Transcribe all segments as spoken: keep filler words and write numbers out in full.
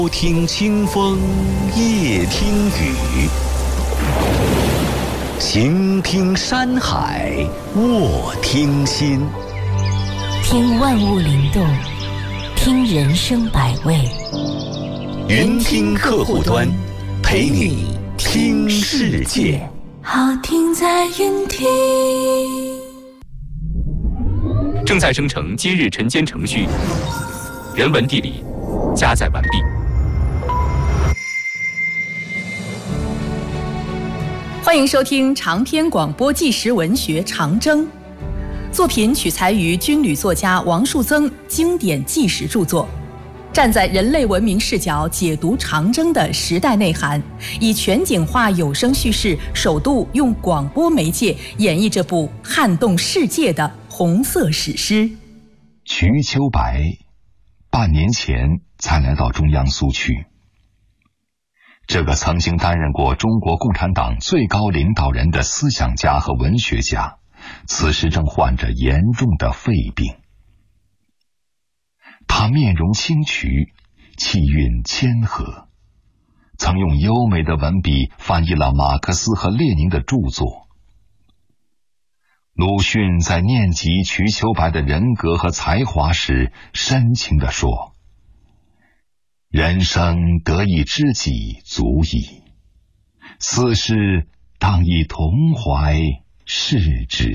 听清风，夜听雨，行听山海，卧听心。 听万物灵动，听人生百味。 云听客户端，陪你听世界。 好听在云听。 正在生成今日晨间程序，人文地理加载完毕。 欢迎收听长篇广播纪实文学《长征》，作品取材于军旅作家王树增经典纪实著作，站在人类文明视角解读长征的时代内涵，以全景化有声叙事，首度用广播媒介演绎这部撼动世界的红色史诗。 瞿秋白半年前才来到中央苏区。这个曾经担任过中国共产党最高领导人的思想家和文学家，此时正患着严重的肺病。他面容清癯，气韵谦和，曾用优美的文笔翻译了马克思和列宁的著作。鲁迅在念及瞿秋白的人格和才华时，深情地说：人生得一知己足矣，此事当以同怀视之。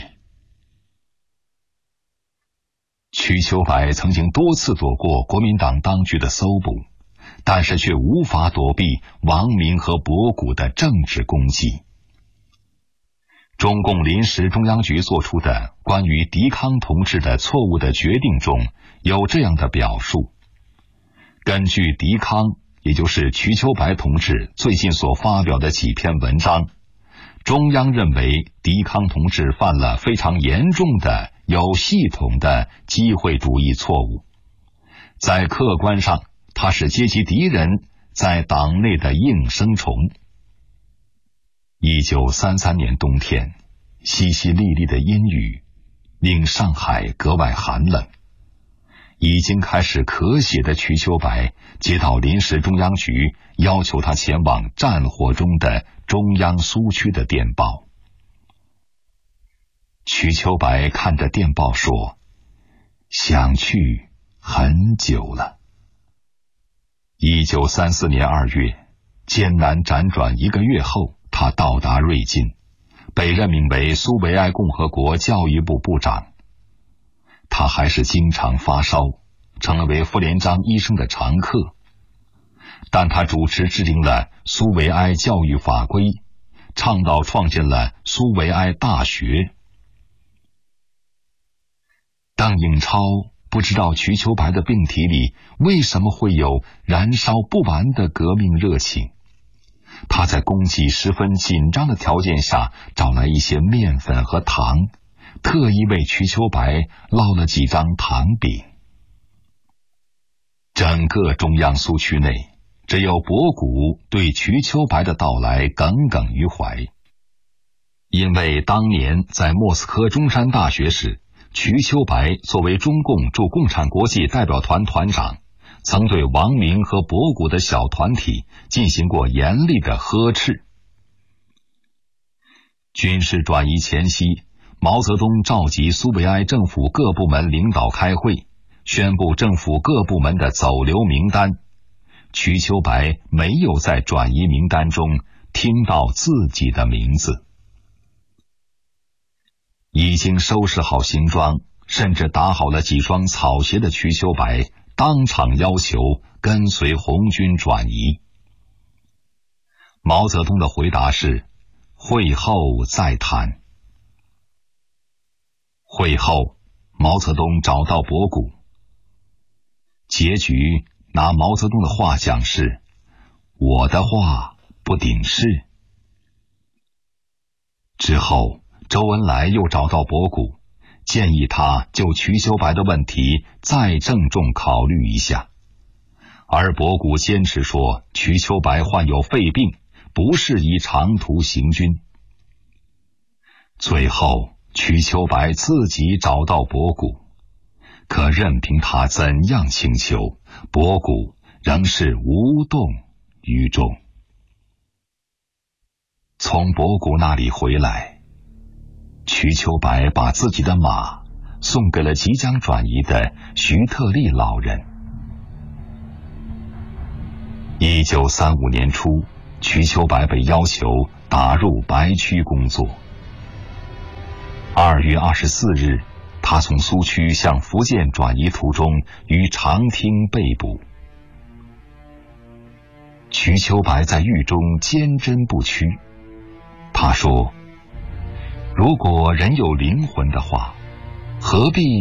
瞿秋白曾经多次躲过国民党当局的搜捕，但是却无法躲避王明和博古的政治攻击。中共临时中央局作出的关于狄康同志的错误的决定中有这样的表述：根据狄康，也就是瞿秋白同志最近所发表的几篇文章，中央认为狄康同志犯了非常严重的有系统的机会主义错误，在客观上他是阶级敌人在党内的应声虫。一九三三年冬天，淅淅沥沥的阴雨令上海格外寒冷。已经开始咳血的瞿秋白接到临时中央局要求他前往战火中的中央苏区的电报。瞿秋白看着电报说：想去很久了。一九三四年二月，艰难辗转一个月后，他到达瑞金，被任命为苏维埃共和国教育部部长。他还是经常发烧，成为傅连璋医生的常客。但他主持制定了苏维埃教育法规，倡导创建了苏维埃大学。邓颖超不知道瞿秋白的病体里为什么会有燃烧不完的革命热情。他在供给十分紧张的条件下找来一些面粉和糖，特意为瞿秋白烙了几张糖饼。整个中央苏区内，只有博古对瞿秋白的到来耿耿于怀。因为当年在莫斯科中山大学时，瞿秋白作为中共驻共产国际代表团团长，曾对王明和博古的小团体进行过严厉的呵斥。军事转移前夕，毛泽东召集苏维埃政府各部门领导开会，宣布政府各部门的走留名单。瞿秋白没有在转移名单中听到自己的名字。已经收拾好行装，甚至打好了几双草鞋的瞿秋白当场要求跟随红军转移。毛泽东的回答是：会后再谈。会后，毛泽东找到博古。结局拿毛泽东的话讲是：我的话不顶事。之后，周恩来又找到博古，建议他就瞿秋白的问题再郑重考虑一下。而博古坚持说瞿秋白患有肺病，不适宜长途行军。最后，瞿秋白自己找到博古，可任凭他怎样请求，博古仍是无动于衷。从博古那里回来，瞿秋白把自己的马送给了即将转移的徐特立老人。一九三五年初，瞿秋白被要求打入白区工作。二月二十四日，他从苏区向福建转移途中于长汀被捕。瞿秋白在狱中坚贞不屈。他说：“如果人有灵魂的话，何必